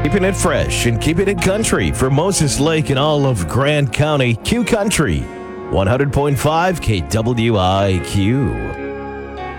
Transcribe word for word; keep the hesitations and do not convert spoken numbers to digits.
Keeping it fresh and keeping it country for Moses Lake and all of Grant County, Q Country, one hundred point five K W I Q.